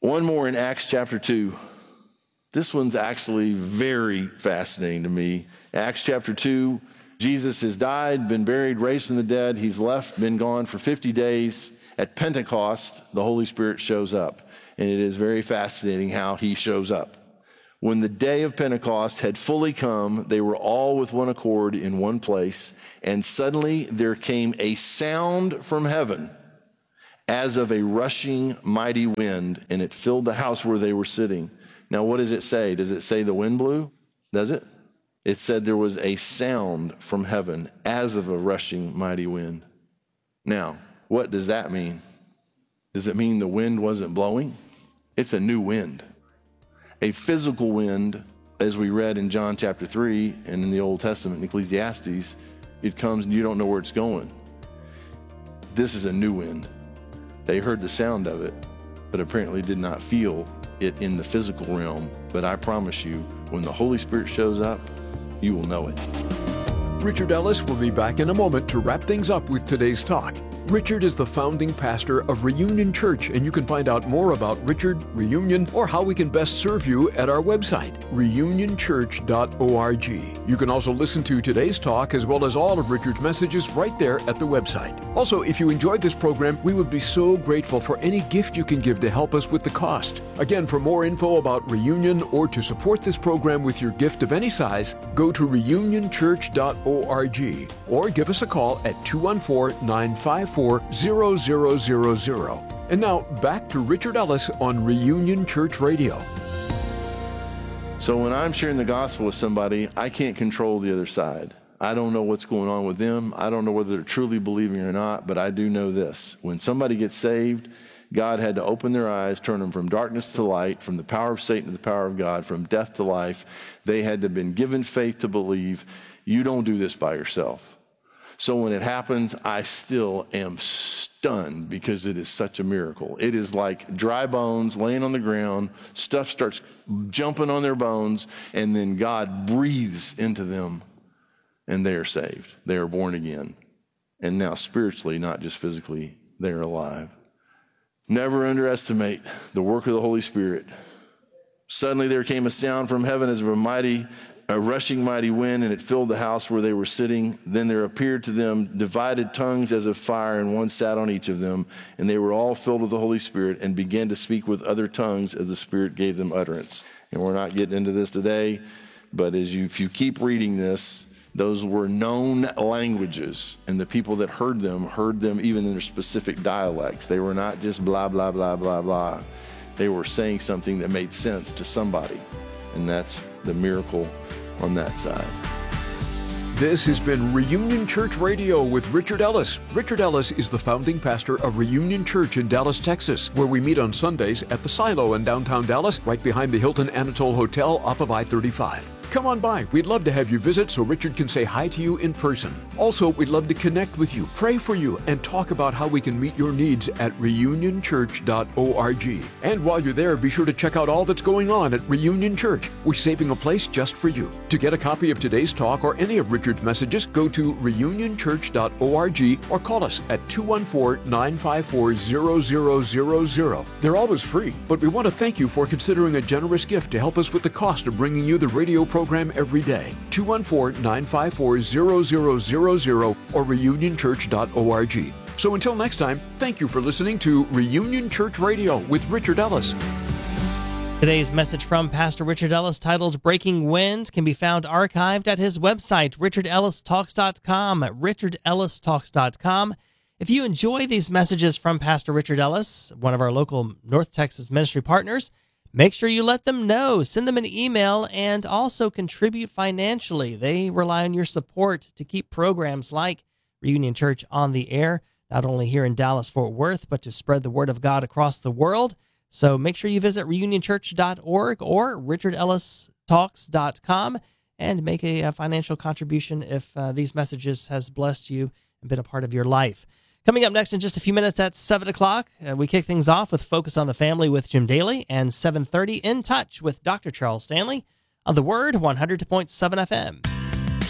One more in Acts chapter two. This one's actually very fascinating to me. Acts chapter two, Jesus has died, been buried, raised from the dead. He's left, been gone for fifty days. At Pentecost, the Holy Spirit shows up. And it is very fascinating how he shows up. When the day of Pentecost had fully come, they were all with one accord in one place. And suddenly there came a sound from heaven as of a rushing mighty wind, and it filled the house where they were sitting. Now, what does it say? Does it say the wind blew? Does it? It said there was a sound from heaven as of a rushing mighty wind. Now, what does that mean? Does it mean the wind wasn't blowing? It's a new wind. A physical wind, as we read in John chapter three and in the Old Testament in Ecclesiastes, it comes and you don't know where it's going. This is a new wind. They heard the sound of it, but apparently did not feel it in the physical realm. But I promise you, when the Holy Spirit shows up, you will know it. Richard Ellis will be back in a moment to wrap things up with today's talk. Richard is the founding pastor of Reunion Church, and you can find out more about Richard, Reunion, or how we can best serve you at our website, reunion church dot org. You can also listen to today's talk as well as all of Richard's messages right there at the website. Also, if you enjoyed this program, we would be so grateful for any gift you can give to help us with the cost. Again, for more info about Reunion or to support this program with your gift of any size, go to reunion church dot org or give us a call at two one four, nine five four, zero zero zero zero. And now back to Richard Ellis on Reunion Church Radio. So when I'm sharing the gospel with somebody, I can't control the other side. I don't know what's going on with them. I don't know whether they're truly believing or not, but I do know this. When somebody gets saved, God had to open their eyes, turn them from darkness to light, from the power of Satan to the power of God, from death to life. They had to have been given faith to believe. You don't do this by yourself. So when it happens, I still am stunned because it is such a miracle. It is like dry bones laying on the ground, stuff starts jumping on their bones, and then God breathes into them, and they are saved. They are born again. And now spiritually, not just physically, they are alive. Never underestimate the work of the Holy Spirit. Suddenly there came a sound from heaven as of a mighty a rushing mighty wind, and it filled the house where they were sitting. Then there appeared to them divided tongues as of fire, and one sat on each of them. And they were all filled with the Holy Spirit and began to speak with other tongues as the Spirit gave them utterance. And we're not getting into this today, but as you, if you keep reading this, those were known languages, and the people that heard them heard them even in their specific dialects. They were not just blah, blah, blah, blah, blah. They were saying something that made sense to somebody, and that's the miracle on that side. This has been Reunion Church Radio with Richard Ellis. Richard Ellis is the founding pastor of Reunion Church in Dallas, Texas, where we meet on Sundays at the Silo in downtown Dallas, right behind the Hilton Anatole Hotel off of I thirty-five. Come on by. We'd love to have you visit so Richard can say hi to you in person. Also, we'd love to connect with you, pray for you, and talk about how we can meet your needs at reunion church dot org. And while you're there, be sure to check out all that's going on at Reunion Church. We're saving a place just for you. To get a copy of today's talk or any of Richard's messages, go to reunion church dot org or call us at two one four, nine five four, zero zero zero zero. They're always free, but we want to thank you for considering a generous gift to help us with the cost of bringing you the radio program every day. two one four, nine five four, zero zero zero zero or reunion church dot org. So until next time, thank you for listening to Reunion Church Radio with Richard Ellis. Today's message from Pastor Richard Ellis, titled Breaking Wind, can be found archived at his website, richard ellis talks dot com, richard ellis talks dot com. If you enjoy these messages from Pastor Richard Ellis, one of our local North Texas ministry partners, make sure you let them know. Send them an email and also contribute financially. They rely on your support to keep programs like Reunion Church on the air, not only here in Dallas-Fort Worth, but to spread the word of God across the world. So make sure you visit reunion church dot org or richard ellis talks dot com and make a, a financial contribution if uh, these messages has blessed you and been a part of your life. Coming up next in just a few minutes at seven o'clock, uh, we kick things off with Focus on the Family with Jim Daly, and seven thirty, In Touch with Doctor Charles Stanley on The Word, one hundred point seven F M.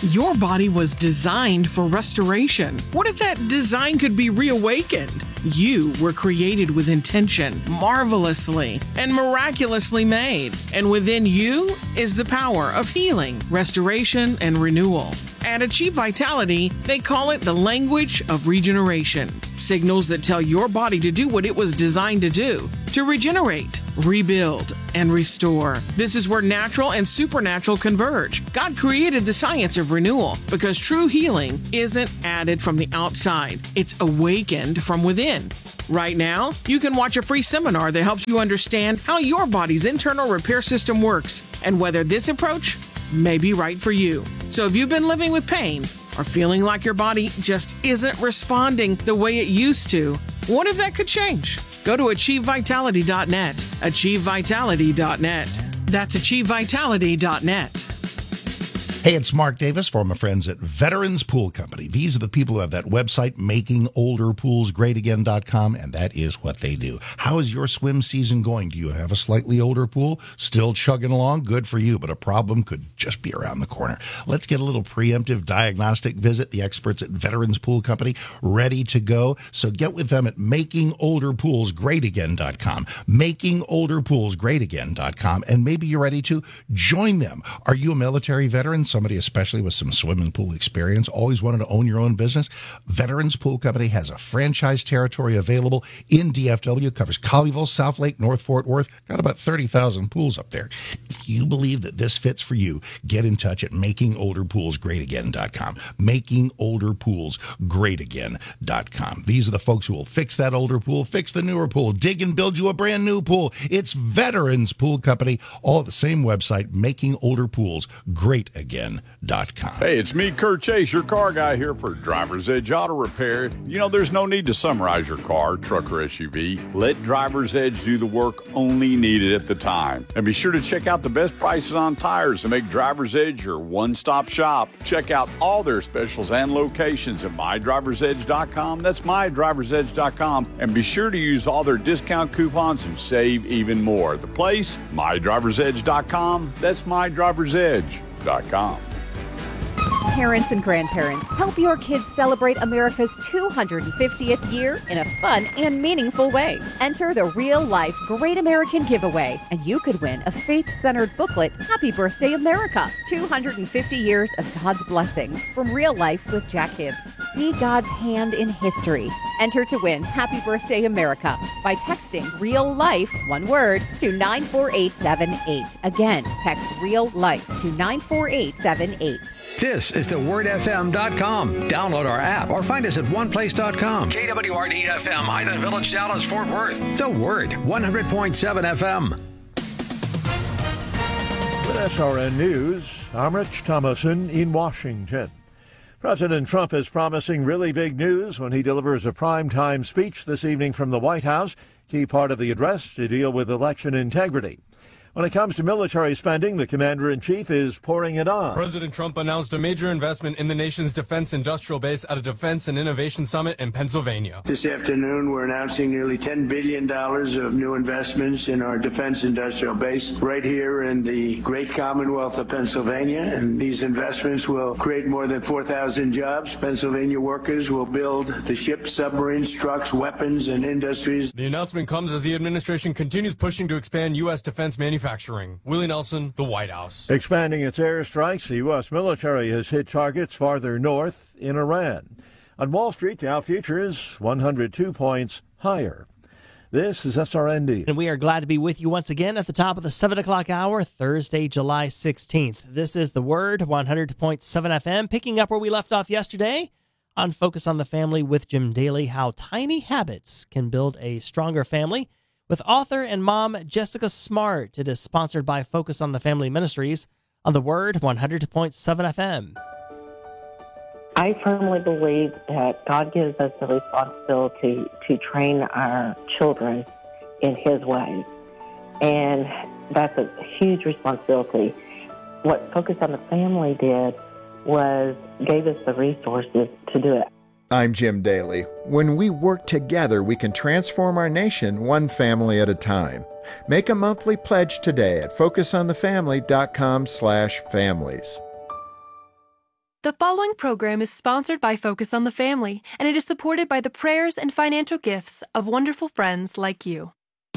Your body was designed for restoration. What if that design could be reawakened? You were created with intention, marvelously and miraculously made. And within you is the power of healing, restoration, and renewal. At Achieve Vitality, they call it the language of regeneration. Signals that tell your body to do what it was designed to do, to regenerate, rebuild, and restore. This is where natural and supernatural converge. God created the science of renewal because true healing isn't added from the outside. It's awakened from within. Right now, you can watch a free seminar that helps you understand how your body's internal repair system works and whether this approach may be right for you. So if you've been living with pain or feeling like your body just isn't responding the way it used to, what if that could change? Go to achieve vitality dot net. achieve vitality dot net. That's achieve vitality dot net. Hey, it's Mark Davis from my friends at Veterans Pool Company. These are the people who have that website, making older pools great again dot com, and that is what they do. How is your swim season going? Do you have a slightly older pool? Still chugging along? Good for you, but a problem could just be around the corner. Let's get a little preemptive diagnostic visit. The experts at Veterans Pool Company ready to go. So get with them at making older pools great again dot com, making older pools great again dot com, and maybe you're ready to join them. Are you a military veteran? Somebody especially with some swimming pool experience, always wanted to own your own business? Veterans Pool Company has a franchise territory available in D F W, covers Colleyville, South Lake, North Fort Worth, got about thirty thousand pools up there. If you believe that this fits for you, get in touch at making older pools great again dot com, making older pools great again dot com. These are the folks who will fix that older pool, fix the newer pool, dig and build you a brand new pool. It's Veterans Pool Company, all at the same website, making older pools great again dot com. Hey, it's me, Kurt Chase, your car guy here for Driver's Edge Auto Repair. You know, there's no need to summarize your car, truck, or S U V. Let Driver's Edge do the work only needed at the time. And be sure to check out the best prices on tires and make Driver's Edge your one-stop shop. Check out all their specials and locations at my drivers edge dot com. That's my drivers edge dot com. And be sure to use all their discount coupons and save even more. The place, my drivers edge dot com. That's my drivers edge dot com. Parents and grandparents, help your kids celebrate America's two hundred fiftieth year in a fun and meaningful way. Enter the Real Life Great American Giveaway, and you could win a faith-centered booklet, Happy Birthday America, two hundred fifty years of God's blessings from Real Life with Jack Hibbs. See God's hand in history. Enter to win Happy Birthday America by texting Real Life, one word, to nine four eight seven eight. Again, text Real Life to nine four eight seven eight. This is the word f m dot com. Download our app or find us at one place dot com. K W R D F M, Highland Village, Dallas, Fort Worth. The Word, one hundred point seven F M. With S R N News, I'm Rich Thomason in Washington. President Trump is promising really big news when he delivers a primetime speech this evening from the White House, key part of the address to deal with election integrity. When it comes to military spending, the commander-in-chief is pouring it on. President Trump announced a major investment in the nation's defense industrial base at a defense and innovation summit in Pennsylvania. This afternoon, we're announcing nearly ten billion dollars of new investments in our defense industrial base right here in the great Commonwealth of Pennsylvania. And these investments will create more than four thousand jobs. Pennsylvania workers will build the ships, submarines, trucks, weapons, and industries. The announcement comes as the administration continues pushing to expand U S defense manufacturing. Willie Nelson, the White House. Expanding its airstrikes, the U S military has hit targets farther north in Iran. On Wall Street, Dow futures one hundred two points higher. This is S R N D. And we are glad to be with you once again at the top of the seven o'clock hour, Thursday, July sixteenth. This is The Word, one hundred point seven F M, picking up where we left off yesterday on Focus on the Family with Jim Daly, how tiny habits can build a stronger family. With author and mom Jessica Smart. It is sponsored by Focus on the Family Ministries on The Word, one hundred point seven F M. I firmly believe that God gives us the responsibility to train our children in His ways. And that's a huge responsibility. What Focus on the Family did was gave us the resources to do it. I'm Jim Daly. When we work together, we can transform our nation one family at a time. Make a monthly pledge today at focus on the family dot com slash families. The following program is sponsored by Focus on the Family, and it is supported by the prayers and financial gifts of wonderful friends like you.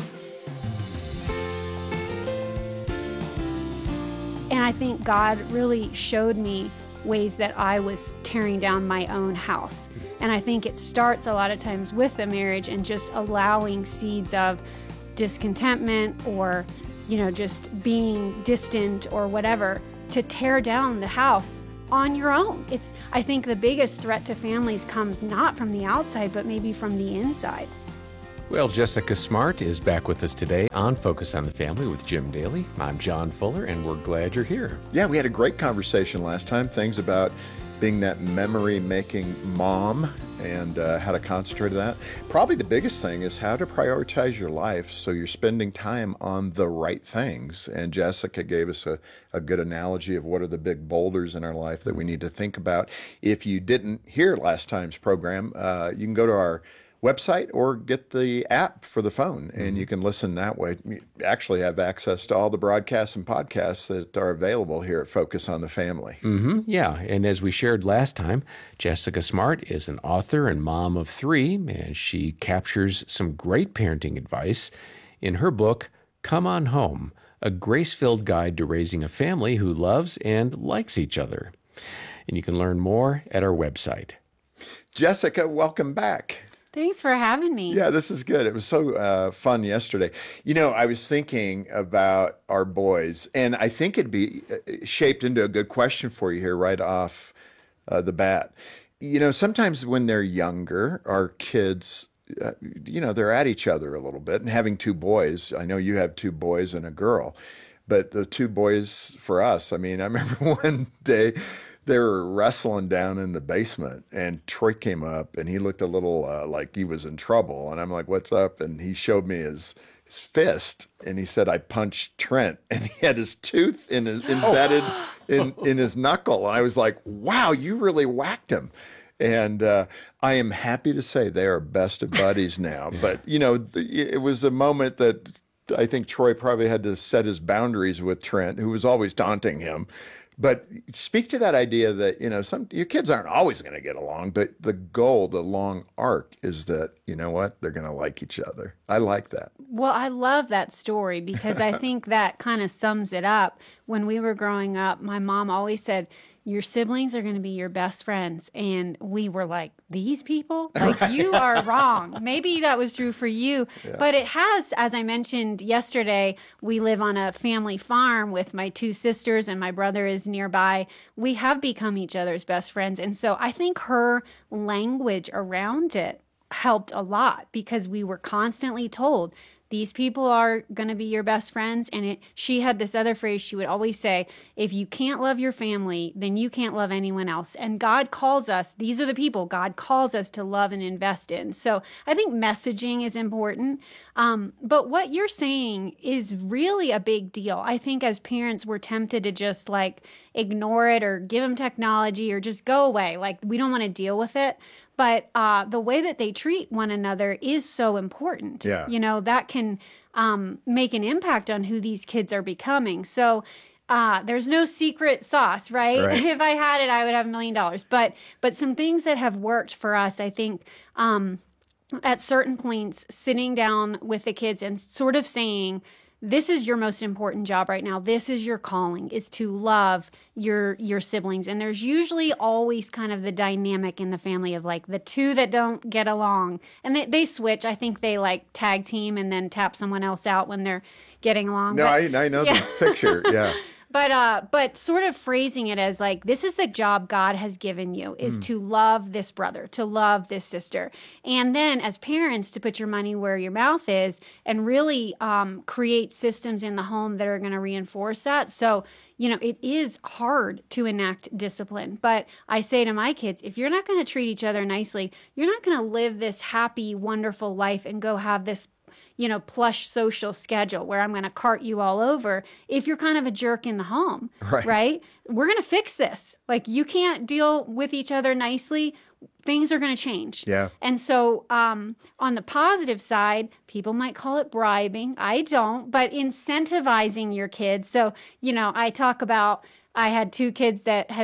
And I think God really showed me ways that I was tearing down my own house. And I think it starts a lot of times with the marriage and just allowing seeds of discontentment or, you know, just being distant or whatever to tear down the house on your own. It's, I think the biggest threat to families comes not from the outside, but maybe from the inside. Well, Jessica Smart is back with us today on Focus on the Family with Jim Daly. I'm John Fuller, and we're glad you're here. Yeah, we had a great conversation last time. Things about being that memory-making mom and uh, how to concentrate on that. Probably the biggest thing is how to prioritize your life so you're spending time on the right things. And Jessica gave us a, a good analogy of what are the big boulders in our life that we need to think about. If you didn't hear last time's program, uh, you can go to our website or get the app for the phone, and mm-hmm. you can listen that way. You actually have access to all the broadcasts and podcasts that are available here at Focus on the Family. Mm-hmm. Yeah, and as we shared last time, Jessica Smart is an author and mom of three, and she captures some great parenting advice in her book, Come On Home, a grace-filled guide to raising a family who loves and likes each other. And you can learn more at our website. Jessica, welcome back. Thanks for having me. Yeah, this is good. It was so uh, fun yesterday. You know, I was thinking about our boys, and I think it'd be shaped into a good question for you here right off uh, the bat. You know, sometimes when they're younger, our kids, uh, you know, they're at each other a little bit. And having two boys, I know you have two boys and a girl, but the two boys for us, I mean, I remember one day, they were wrestling down in the basement, and Troy came up, and he looked a little uh, like he was in trouble. And I'm like, what's up? And he showed me his his fist, and he said, I punched Trent. And he had his tooth in his embedded in, in his knuckle. And I was like, wow, you really whacked him. And uh, I am happy to say they are best of buddies now. Yeah. But, you know, the, it was a moment that I think Troy probably had to set his boundaries with Trent, who was always taunting him. But speak to that idea that, you know, some your kids aren't always going to get along, but the goal, the long arc is that, you know what, they're going to like each other. I like that. Well, I love that story because I think that kind of sums it up. When we were growing up, my mom always said, your siblings are going to be your best friends. And we were like, these people? Like, right. You are wrong. Maybe that was true for you. Yeah. But it has, as I mentioned yesterday, we live on a family farm with my two sisters and my brother is nearby. We have become each other's best friends. And so I think her language around it helped a lot because we were constantly told, these people are going to be your best friends. And it, she had this other phrase she would always say, if you can't love your family, then you can't love anyone else. And God calls us, these are the people God calls us to love and invest in. So I think messaging is important. Um, but what you're saying is really a big deal. I think as parents, we're tempted to just like ignore it or give them technology or just go away. Like we don't want to deal with it. But uh, the way that they treat one another is so important. Yeah. You know, that can um, make an impact on who these kids are becoming. So uh, there's no secret sauce, right? right? If I had it, I would have a million dollars. But but some things that have worked for us, I think, um, at certain points, sitting down with the kids and sort of saying, this is your most important job right now. This is your calling, is to love your your siblings. And there's usually always kind of the dynamic in the family of like the two that don't get along. And they, they switch. I think they like tag team and then tap someone else out when they're getting along. No, but, I, I know yeah. the picture. Yeah. But uh, but sort of phrasing it as like, this is the job God has given you, is mm. to love this brother, to love this sister. And then as parents, to put your money where your mouth is and really um, create systems in the home that are going to reinforce that. So, you know, it is hard to enact discipline. But I say to my kids, if you're not going to treat each other nicely, you're not going to live this happy, wonderful life and go have this, you know, plush social schedule where I'm going to cart you all over if you're kind of a jerk in the home, right? right? We're going to fix this. Like, you can't deal with each other nicely. Things are going to change. Yeah. And so um, on the positive side, people might call it bribing. I don't, but incentivizing your kids. So, you know, I talk about, I had two kids that had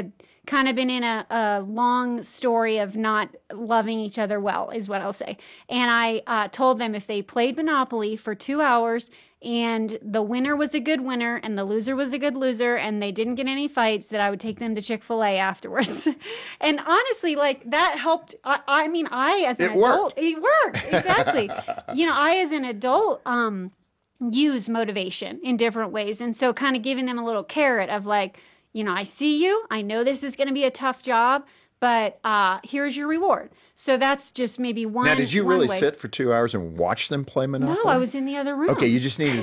kind of been in a, a long story of not loving each other well, is what I'll say. And I uh, told them if they played Monopoly for two hours and the winner was a good winner and the loser was a good loser and they didn't get any fights, that I would take them to Chick-fil-A afterwards. And honestly, like that helped. I, I mean, I as an It adult, worked. it worked. Exactly. You know, I as an adult, um, use motivation in different ways. And so kind of giving them a little carrot of like, you know, I see you, I know this is going to be a tough job, but uh, here's your reward. So that's just maybe one. Now, did you one really way. sit for two hours and watch them play Monopoly? No, I was in the other room. Okay, you just needed